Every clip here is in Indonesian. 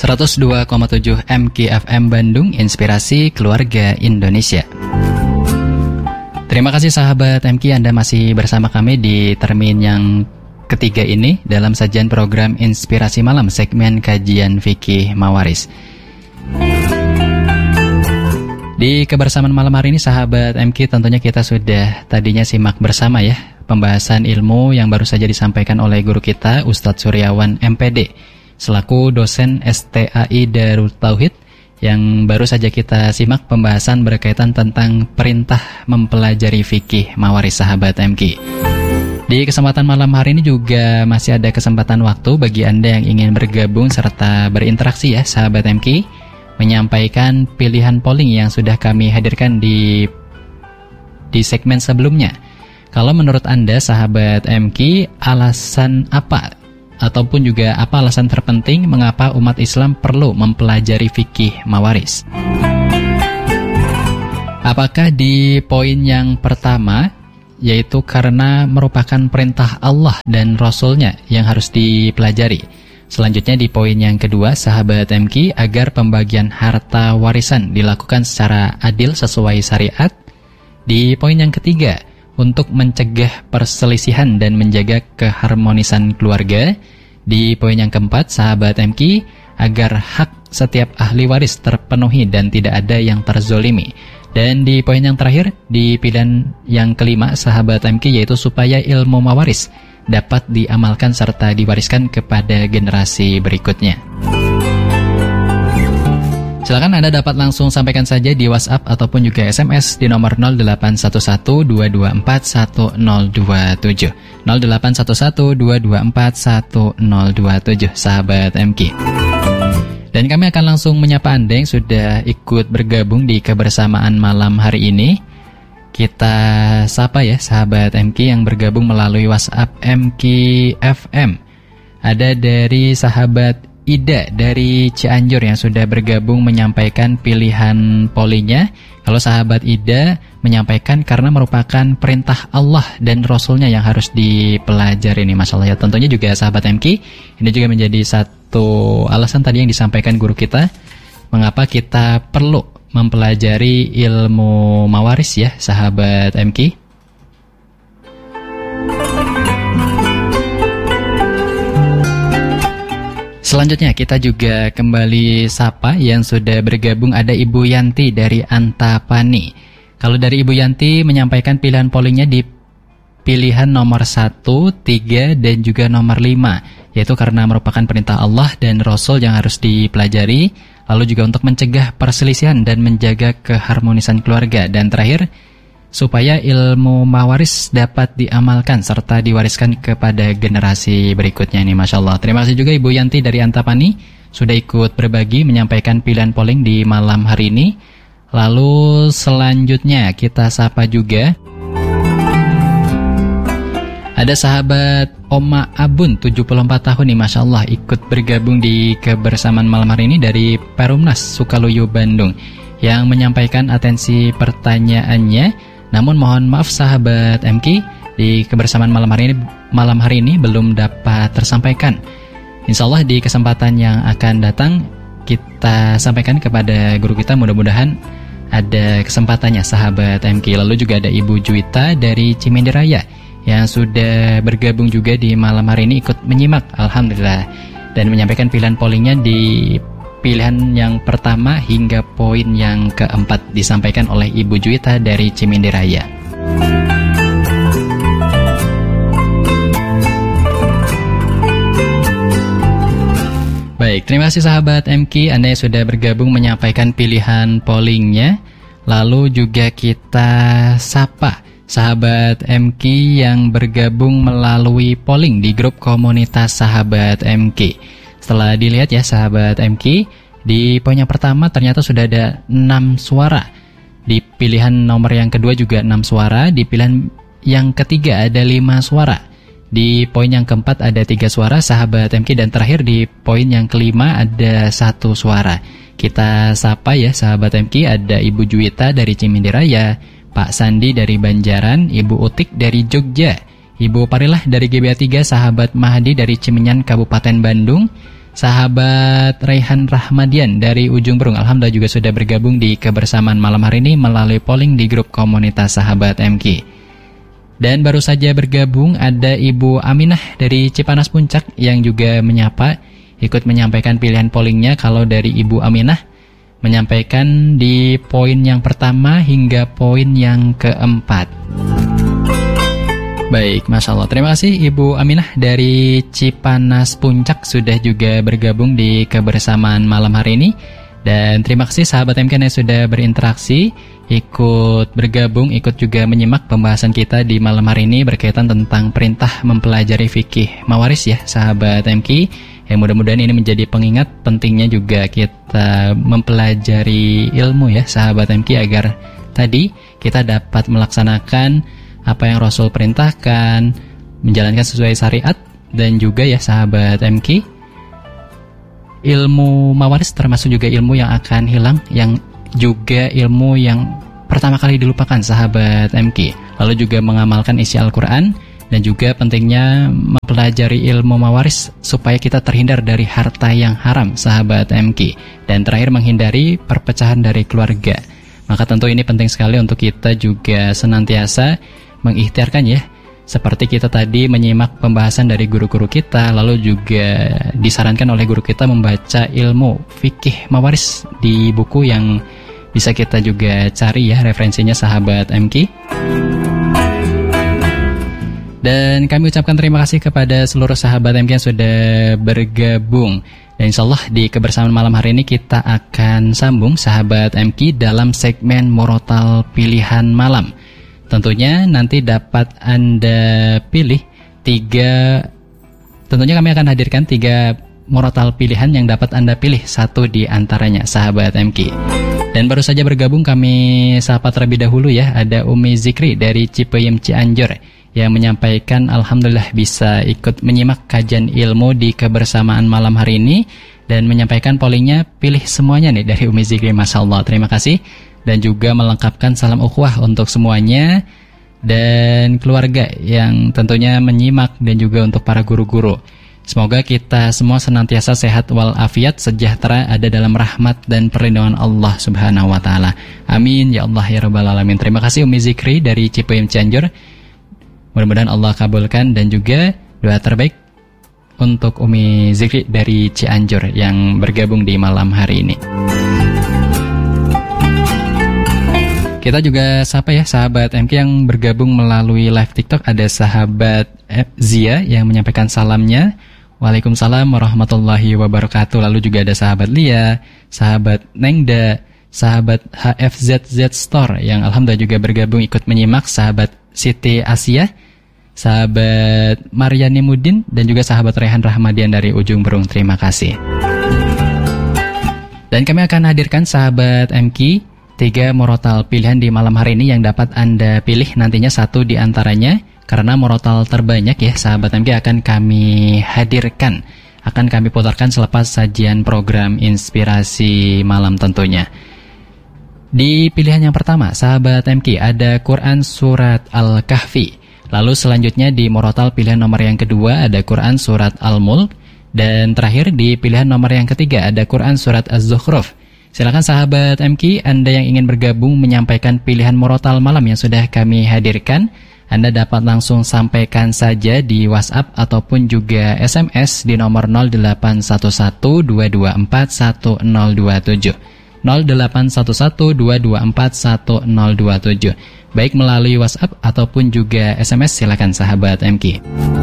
102,7 MKFM Bandung, Inspirasi Keluarga Indonesia. Terima kasih sahabat MK, Anda masih bersama kami di termin yang ketiga ini dalam sajian program Inspirasi Malam, segmen kajian fikih Mawaris. Di kebersamaan malam hari ini sahabat MK, tentunya kita sudah tadinya simak bersama ya pembahasan ilmu yang baru saja disampaikan oleh guru kita Ustadz Suryawan MPD selaku dosen STAI Darut Tauhid, yang baru saja kita simak pembahasan berkaitan tentang perintah mempelajari fikih Mawaris sahabat MK. Di kesempatan malam hari ini juga masih ada kesempatan waktu bagi Anda yang ingin bergabung serta berinteraksi ya sahabat MK, menyampaikan pilihan polling yang sudah kami hadirkan di segmen sebelumnya. Kalau menurut Anda sahabat MK, alasan apa ataupun juga apa alasan terpenting mengapa umat Islam perlu mempelajari fikih Mawaris? Apakah di poin yang pertama, yaitu karena merupakan perintah Allah dan Rasul-Nya yang harus dipelajari? Selanjutnya di poin yang kedua, sahabat MK, agar pembagian harta warisan dilakukan secara adil sesuai syariat. Di poin yang ketiga, untuk mencegah perselisihan dan menjaga keharmonisan keluarga. Di poin yang keempat, sahabat MK, agar hak setiap ahli waris terpenuhi dan tidak ada yang terzolimi. Dan di poin yang terakhir, di pilihan yang kelima, sahabat MK, yaitu supaya ilmu mawaris dapat diamalkan serta diwariskan kepada generasi berikutnya. Silakan Anda dapat langsung sampaikan saja di WhatsApp ataupun juga SMS di nomor 0811-224-1027 0811-224-1027 sahabat MK. Dan kami akan langsung menyapa Anda yang sudah ikut bergabung di kebersamaan malam hari ini. Kita sapa ya sahabat MK yang bergabung melalui WhatsApp MK FM. Ada dari sahabat Ida dari Cianjur yang sudah bergabung menyampaikan pilihan pollingnya. Kalau sahabat Ida menyampaikan karena merupakan perintah Allah dan Rasulnya yang harus dipelajari nih, Masya Allah ya. Tentunya juga sahabat MK, ini juga menjadi satu alasan tadi yang disampaikan guru kita, mengapa kita perlu mempelajari ilmu mawaris ya sahabat MK. Selanjutnya kita juga kembali sapa yang sudah bergabung, ada Ibu Yanti dari Antapani. Kalau dari Ibu Yanti menyampaikan pilihan pollingnya di pilihan nomor 1, 3, dan juga nomor 5, yaitu karena merupakan perintah Allah dan Rasul yang harus dipelajari, lalu juga untuk mencegah perselisihan dan menjaga keharmonisan keluarga, dan terakhir supaya ilmu mawaris dapat diamalkan serta diwariskan kepada generasi berikutnya nih, Masya Allah. Terima kasih juga Ibu Yanti dari Antapani sudah ikut berbagi menyampaikan pilihan polling di malam hari ini. Lalu selanjutnya kita sapa juga ada sahabat Oma Abun 74 tahun nih, Masya Allah, ikut bergabung di kebersamaan malam hari ini dari Perumnas Sukaluyu Bandung yang menyampaikan atensi pertanyaannya. Namun mohon maaf sahabat MK, di kebersamaan malam hari ini belum dapat tersampaikan. Insya Allah di kesempatan yang akan datang kita sampaikan kepada guru kita, mudah-mudahan ada kesempatannya sahabat MK. Lalu juga ada Ibu Juwita dari Cimindiraya yang sudah bergabung juga di malam hari ini ikut menyimak, Alhamdulillah, dan menyampaikan pilihan pollingnya di pilihan yang pertama hingga poin yang keempat disampaikan oleh Ibu Juwita dari Cimindiraya. Baik, terima kasih sahabat MK, Anda yang sudah bergabung menyampaikan pilihan pollingnya. Lalu juga kita sapa sahabat MK yang bergabung melalui polling di grup komunitas sahabat MK. Setelah dilihat ya sahabat MK, di poin yang pertama ternyata sudah ada 6 suara. Di pilihan nomor yang kedua juga 6 suara. Di pilihan yang ketiga ada 5 suara. Di poin yang keempat ada 3 suara sahabat MK. Dan terakhir di poin yang kelima ada 1 suara. Kita sapa ya sahabat MK, ada Ibu Juwita dari Cimindiraya, Pak Sandi dari Banjaran, Ibu Utik dari Jogja, Ibu Parilah dari GBA 3, sahabat Mahdi dari Cimenyan Kabupaten Bandung, Sahabat Raihan Rahmadian dari Ujung Berung, alhamdulillah juga sudah bergabung di kebersamaan malam hari ini melalui polling di grup komunitas Sahabat MQ. Dan baru saja bergabung ada Ibu Aminah dari Cipanas Puncak yang juga menyapa, ikut menyampaikan pilihan pollingnya. Kalau dari Ibu Aminah menyampaikan di poin yang pertama hingga poin yang keempat. Baik, Masya Allah. Terima kasih Ibu Aminah dari Cipanas Puncak sudah juga bergabung di kebersamaan malam hari ini. Dan terima kasih sahabat MK yang sudah berinteraksi, ikut bergabung, ikut juga menyimak pembahasan kita di malam hari ini berkaitan tentang perintah mempelajari fikih mawaris ya sahabat MK. Yang mudah-mudahan ini menjadi pengingat pentingnya juga kita mempelajari ilmu ya sahabat MK, agar tadi kita dapat melaksanakan apa yang Rasul perintahkan, menjalankan sesuai syariat. Dan juga ya sahabat MK, ilmu mawaris termasuk juga ilmu yang akan hilang, yang juga ilmu yang pertama kali dilupakan sahabat MK. Lalu juga mengamalkan isi Al-Quran. Dan juga pentingnya mempelajari ilmu mawaris supaya kita terhindar dari harta yang haram sahabat MK. Dan terakhir menghindari perpecahan dari keluarga. Maka tentu ini penting sekali untuk kita juga senantiasa mengikhtiarkan ya. Seperti kita tadi menyimak pembahasan dari guru-guru kita, lalu juga disarankan oleh guru kita membaca ilmu fikih mawaris di buku yang bisa kita juga cari ya referensinya sahabat MK. Dan kami ucapkan terima kasih kepada seluruh sahabat MK yang sudah bergabung. Dan insya Allah di kebersamaan malam hari ini kita akan sambung sahabat MK dalam segmen Murotal Pilihan Malam. Tentunya nanti dapat Anda pilih tentunya kami akan hadirkan 3 murotal pilihan yang dapat Anda pilih satu di antaranya sahabat MK. Dan baru saja bergabung kami sapa terlebih dahulu ya, ada Umi Zikri dari Cipayung Cianjur yang menyampaikan alhamdulillah bisa ikut menyimak kajian ilmu di kebersamaan malam hari ini dan menyampaikan pollingnya pilih semuanya nih dari Umi Zikri. Masya Allah, terima kasih. Dan juga melengkapkan salam ukhuwah untuk semuanya dan keluarga yang tentunya menyimak, dan juga untuk para guru-guru. Semoga kita semua senantiasa sehat walafiat, sejahtera, ada dalam rahmat dan perlindungan Allah Subhanahu wa taala. Amin ya Allah ya rabbal alamin. Terima kasih Umi Zikri dari Cipayung Cianjur. Mudah-mudahan Allah kabulkan, dan juga doa terbaik untuk Umi Zikri dari Cianjur yang bergabung di malam hari ini. Kita juga sapa ya sahabat MK yang bergabung melalui live TikTok. Ada sahabat Zia yang menyampaikan salamnya. Waalaikumsalam warahmatullahi wabarakatuh. Lalu juga ada sahabat Lia, sahabat Nengda, sahabat HFZZ Store yang alhamdulillah juga bergabung ikut menyimak, sahabat Siti Asia, sahabat Maryani Mudin, dan juga sahabat Rehan Rahmadian dari Ujung Berung. Terima kasih. Dan kami akan hadirkan sahabat MK 3 murotal pilihan di malam hari ini yang dapat Anda pilih nantinya satu di antaranya. Karena murotal terbanyak ya sahabat MK akan kami hadirkan, akan kami putarkan selepas sajian program Inspirasi Malam tentunya. Di pilihan yang pertama sahabat MK ada Quran Surat Al-Kahfi. Lalu selanjutnya di murotal pilihan nomor yang kedua ada Quran Surat Al-Mulk. Dan terakhir di pilihan nomor yang ketiga ada Quran Surat Az-Zukhruf. Silakan sahabat MK, Anda yang ingin bergabung menyampaikan pilihan murotal malam yang sudah kami hadirkan, Anda dapat langsung sampaikan saja di WhatsApp ataupun juga SMS di nomor 0811-224-1027. 0811-224-1027. Baik melalui WhatsApp ataupun juga SMS, silakan sahabat MK.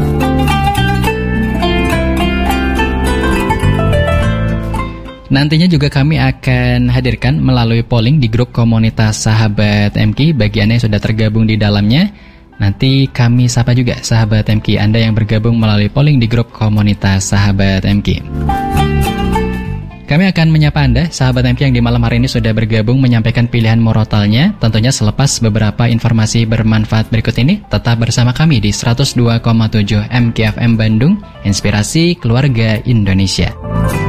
Nantinya juga kami akan hadirkan melalui polling di grup komunitas sahabat MK. Bagi Anda yang sudah tergabung di dalamnya, nanti kami sapa juga sahabat MK Anda yang bergabung melalui polling di grup komunitas sahabat MK. Kami akan menyapa Anda, sahabat MK yang di malam hari ini sudah bergabung menyampaikan pilihan murotalnya. Tentunya selepas beberapa informasi bermanfaat berikut ini, tetap bersama kami di 102,7 MKFM Bandung, Inspirasi Keluarga Indonesia.